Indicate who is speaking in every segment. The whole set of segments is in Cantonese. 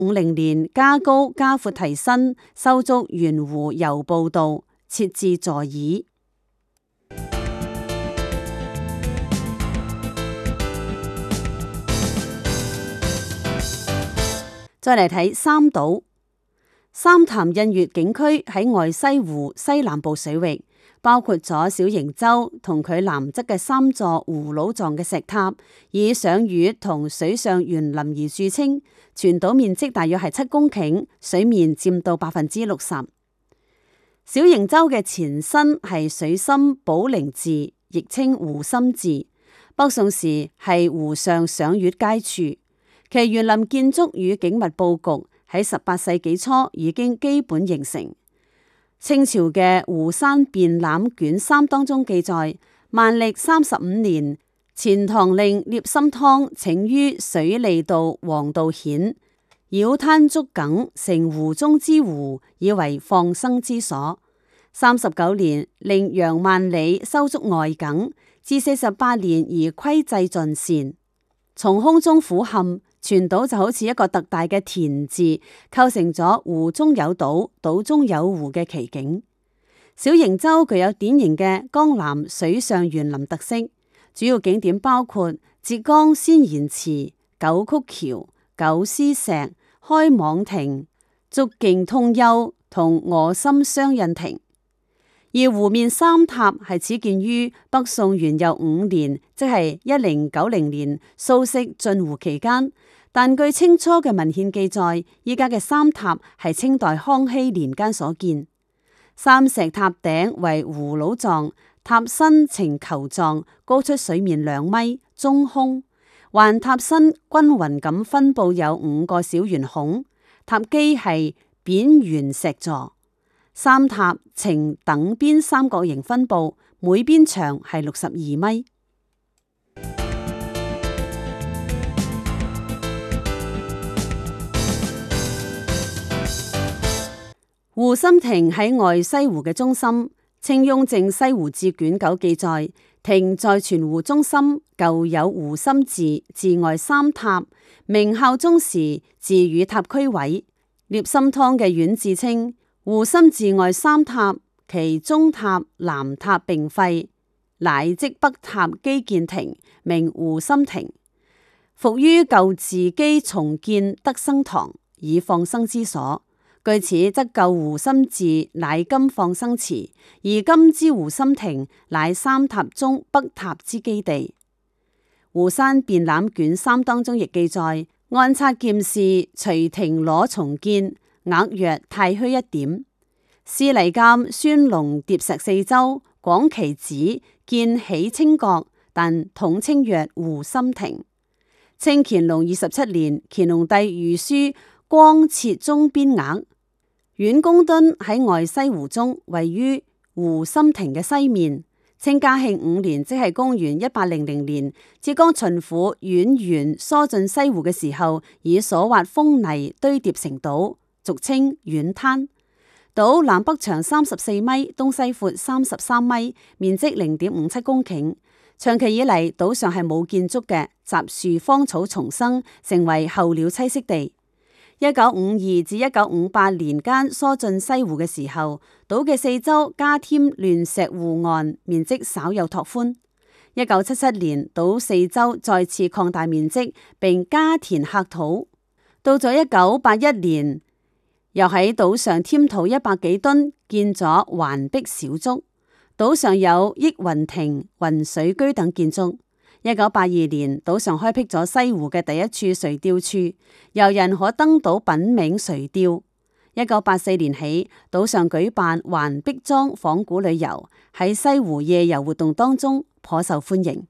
Speaker 1: 年加高加闊堤身，修築圓湖遊步道，設置座椅。再嚟睇三島。三潭印月景區喺外西湖西南部水域，包括咗小瀛洲同佢南側嘅三座葫蘆狀嘅石塔，以賞月同水上園林而著稱。全島面積大約係7公頃，水面佔到60%。小瀛洲嘅前身係水心寶靈寺，亦稱湖心寺。北宋時係湖上賞月佳處。其園林建築與景物佈局喺18世紀初已經基本形成。清朝嘅《湖山辨覽卷3》當中記載，萬曆35年，錢塘令聶心湯請於水利道黃道險，繞灘築梗，成湖中之湖，以為放生之所。39年，令楊萬里修築外梗，至48年而規制盡善。從空中俯瞰，全島就好似一個特大嘅田字，構成咗湖中有島，島中有湖嘅奇景。小瀛洲具有典型嘅江南水上園林特色，主要景點包括浙江仙賢池、九曲橋、九絲石、開網亭、竹徑通幽同鵝心雙印亭。而湖面三塔係始建於北宋元佑5年，即係1090年，蘇軾進湖期間。但據清初嘅文獻記載，依家嘅三塔係清代康熙年間所建。三石塔頂為葫蘆狀，塔身呈球狀，高出水面2米，中空。環塔身均勻咁分佈有5個小圓孔，塔基係扁圓石座。三塔呈等邊三角形分佈，每邊長係62米。湖心亭喺外西湖嘅中心，清雍正西湖志卷9記載，亭在全湖中心，舊有湖心寺，寺外三塔。明孝宗時寺與塔區位。聶心湯嘅院志稱，湖心寺外三塔，其中塔、南塔並廢，乃即北塔基建亭，名湖心亭。復於舊寺基重建德生堂，以放生之所。據此則舊湖心寺乃今放生池，而今之湖心亭乃三塔中北塔之基地。湖山辨覽卷3當中亦記載，按察劍事隨亭攞重建，額約太虛1點。司禮監孫龍疊石4州，廣其址，建起清閣，但統稱曰湖心亭。清乾隆27年，乾隆帝御書光設中邊額。阮公墩喺外西湖中，位於湖心亭嘅西面。清嘉慶5年，即係公元1800年，浙江巡撫阮元疏浚西湖嘅時候，以所挖風泥堆疊成島，俗稱阮灘。島南北長34米，東西闊33米，面積0.57公頃。長期以嚟，島上係冇建築嘅，雜樹荒草叢生，成為候鳥棲息地。1952至1958年間疏浚西湖嘅時候，島嘅四周加添亂石護岸，面積稍有拓寬。1977年，島四周再次擴大面積，並加填喀土。到咗1981年，又喺島上添土100幾噸，建咗環壁小築。島上有益雲亭、雲水居等建築。1982年，島上開闢咗西湖嘅第一處垂釣處，遊人可登島品茗垂釣。1984年起，島上舉辦環壁莊訪古旅遊，喺西湖夜遊活動當中頗受歡迎。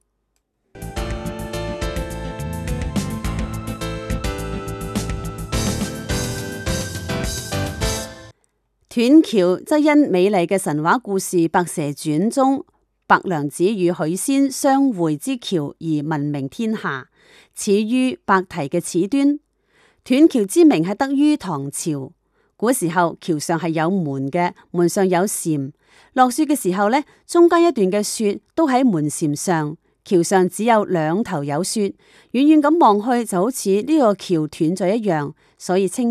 Speaker 1: 斷橋則因美麗嘅神話故事《白蛇傳》中白娘子與許仙相會之橋而聞名天下，始於白堤嘅始端。斷橋之名係得於唐朝，古時候橋上係有門嘅，門上有檐。落雪嘅時候呢，中間一段嘅雪都喺門檐上， 橋上只有兩頭有雪，遠遠咁望去就好似呢個橋斷咗一樣，所以稱